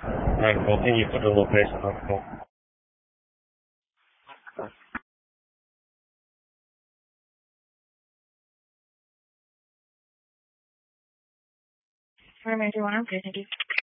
and continue for the location of home. For everyone, I'm good. Thank you.